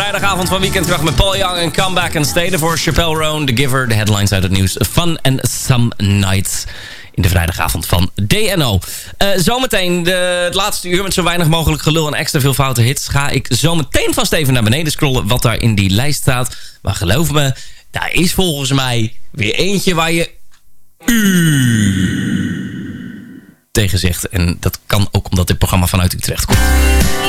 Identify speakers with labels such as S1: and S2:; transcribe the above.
S1: vrijdagavond van Weekendkracht met Paul Young en Comeback and Stay. Voor Chappelle Roan, The Giver, de headlines uit het nieuws. Fun and Some Nights in de vrijdagavond van DNO. Zometeen het laatste uur met zo weinig mogelijk gelul en extra veel foute hits. Ga ik zometeen vast even naar beneden scrollen wat daar in die lijst staat. Maar geloof me, daar is volgens mij weer eentje waar je tegen zegt. En dat kan ook omdat dit programma vanuit Utrecht komt.